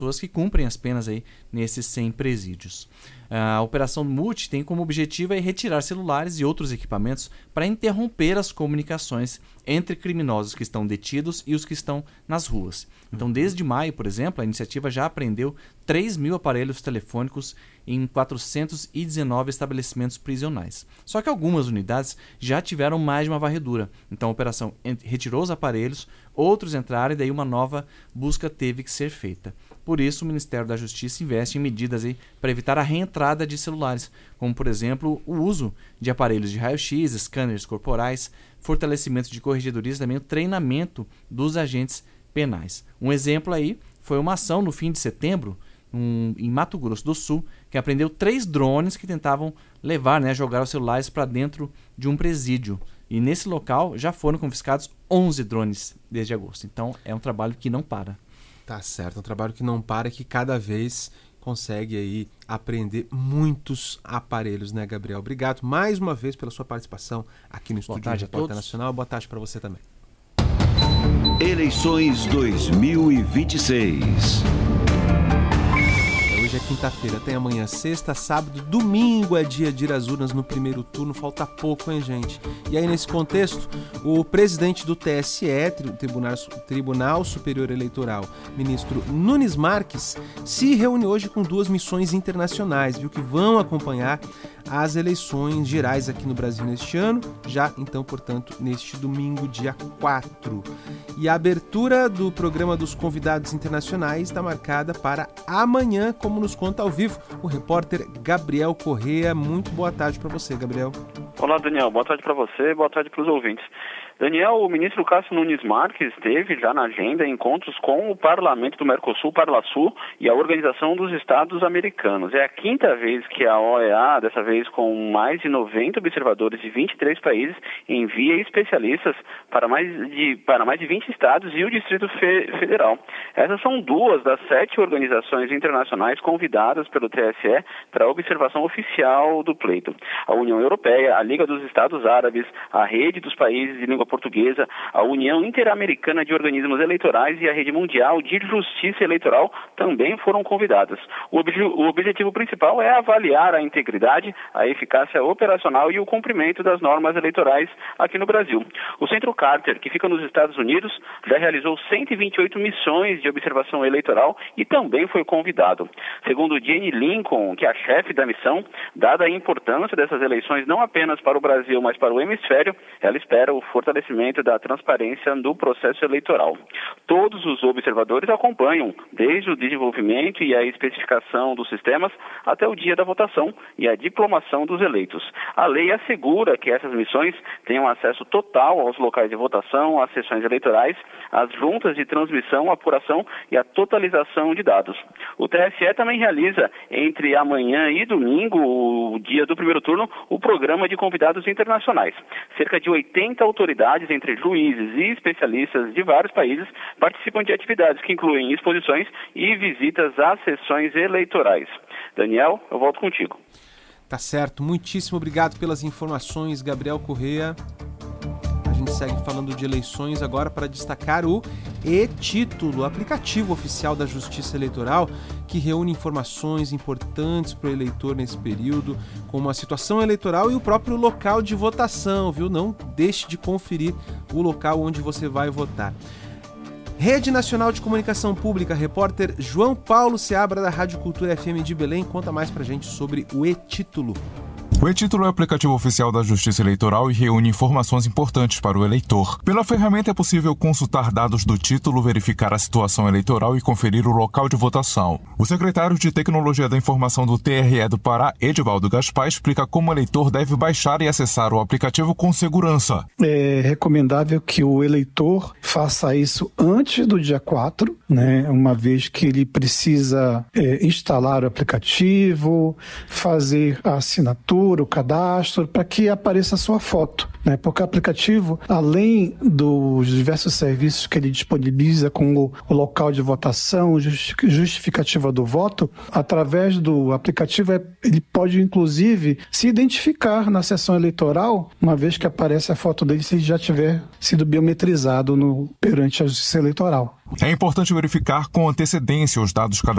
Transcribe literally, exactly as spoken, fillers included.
pessoas que cumprem as penas aí nesses cem presídios. A Operação Multi tem como objetivo aí retirar celulares e outros equipamentos para interromper as comunicações entre criminosos que estão detidos e os que estão nas ruas. Então, desde maio, por exemplo, a iniciativa já apreendeu três mil aparelhos telefônicos em quatrocentos e dezenove estabelecimentos prisionais. Só que algumas unidades já tiveram mais de uma varredura. Então, a operação retirou os aparelhos, outros entraram e daí uma nova busca teve que ser feita. Por isso, o Ministério da Justiça investe em medidas para evitar a reentrada de celulares, como, por exemplo, o uso de aparelhos de raio-x, scanners corporais, fortalecimento de corregedorias e também o treinamento dos agentes penais. Um exemplo aí foi uma ação no fim de setembro, um, em Mato Grosso do Sul, que apreendeu três drones que tentavam levar, né, jogar os celulares para dentro de um presídio. E nesse local já foram confiscados onze drones desde agosto. Então é um trabalho que não para. Tá certo, é um trabalho que não para, que cada vez consegue aí apreender muitos aparelhos, né, Gabriel? Obrigado mais uma vez pela sua participação aqui no Estúdio do Repórter Nacional. Boa tarde para você também. Eleições dois mil e vinte e seis. Hoje é quinta-feira, tem amanhã sexta, sábado, domingo é dia de ir às urnas no primeiro turno, falta pouco, hein, gente? E aí, nesse contexto, o presidente do T S E, Tribunal, Tribunal Superior Eleitoral, ministro Nunes Marques, se reúne hoje com duas missões internacionais, viu, que vão acompanhar as eleições gerais aqui no Brasil neste ano, já então, portanto, neste domingo, dia quatro. E a abertura do programa dos convidados internacionais está marcada para amanhã, como nos conta ao vivo o repórter Gabriel Correa. Muito boa tarde para você, Gabriel. Olá, Daniel. Boa tarde para você, boa tarde para os ouvintes. Daniel, o ministro Cássio Nunes Marques teve já na agenda encontros com o Parlamento do Mercosul, Parlasul, e a Organização dos Estados Americanos. É a quinta vez que a O E A, dessa vez com mais de noventa observadores de vinte e três países, envia especialistas para mais de, para mais de vinte estados e o Distrito Federal. Essas são duas das sete organizações internacionais convidadas pelo T S E para a observação oficial do pleito. A União Europeia, a Liga dos Estados Árabes, a Rede dos Países de Língua Portuguesa, a União Interamericana de Organismos Eleitorais e a Rede Mundial de Justiça Eleitoral também foram convidadas. O, obje- o objetivo principal é avaliar a integridade, a eficácia operacional e o cumprimento das normas eleitorais aqui no Brasil. O Centro Carter, que fica nos Estados Unidos, já realizou cento e vinte e oito missões de observação eleitoral e também foi convidado. Segundo Jenny Lincoln, que é a chefe da missão, dada a importância dessas eleições não apenas para o Brasil, mas para o hemisfério, ela espera o fortalecimento da transparência do processo eleitoral. Todos os observadores acompanham desde o desenvolvimento e a especificação dos sistemas até o dia da votação e a diplomação dos eleitos. A lei assegura que essas missões tenham acesso total aos locais de votação, às sessões eleitorais, às juntas de transmissão, apuração e a totalização de dados. O T S E também realiza, entre amanhã e domingo, o dia do primeiro turno, o programa de convidados internacionais. Cerca de oitenta autoridades, entre juízes e especialistas de vários países, participam de atividades que incluem exposições e visitas às sessões eleitorais. Daniel, eu volto contigo. Tá certo, muitíssimo obrigado pelas informações, Gabriel Correa. A gente segue falando de eleições agora para destacar o e-Título, aplicativo oficial da Justiça Eleitoral, que reúne informações importantes para o eleitor nesse período, como a situação eleitoral e o próprio local de votação, viu? Não deixe de conferir o local onde você vai votar. Rede Nacional de Comunicação Pública, repórter João Paulo Seabra da Rádio Cultura F M de Belém, conta mais pra gente sobre o e-Título. O e-Título é o aplicativo oficial da Justiça Eleitoral e reúne informações importantes para o eleitor. Pela ferramenta é possível consultar dados do título, verificar a situação eleitoral e conferir o local de votação. O secretário de Tecnologia da Informação do T R E do Pará, Edivaldo Gaspar, explica como o eleitor deve baixar e acessar o aplicativo com segurança. É recomendável que o eleitor faça isso antes do dia quatro, né, uma vez que ele precisa é, instalar o aplicativo, fazer a assinatura, o cadastro, para que apareça a sua foto, né? Porque o aplicativo, além dos diversos serviços que ele disponibiliza, como o local de votação, justificativa do voto, através do aplicativo ele pode inclusive se identificar na sessão eleitoral, uma vez que aparece a foto dele se ele já tiver sido biometrizado no, perante a Justiça Eleitoral. É importante verificar com antecedência os dados cadastrados